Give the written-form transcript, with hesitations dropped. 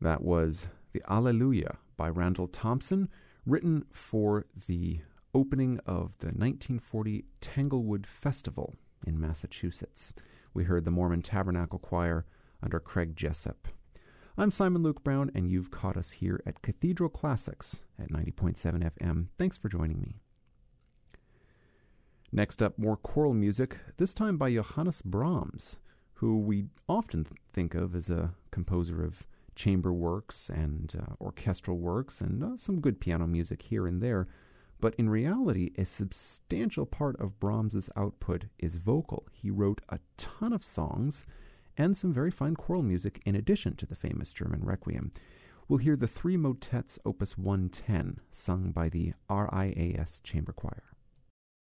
That was the Alleluia by Randall Thompson, written for the opening of the 1940 Tanglewood Festival in Massachusetts. We heard the Mormon Tabernacle Choir under Craig Jessup. I'm Simon Luke Brown, and you've caught us here at Cathedral Classics at 90.7 FM. Thanks for joining me. Next up, more choral music, this time by Johannes Brahms, who we often think of as a composer of chamber works and orchestral works and some good piano music here and there. But in reality, a substantial part of Brahms's output is vocal. He wrote a ton of songs and some very fine choral music in addition to the famous German Requiem. We'll hear the three motets, Opus 110, sung by the RIAS Chamber Choir.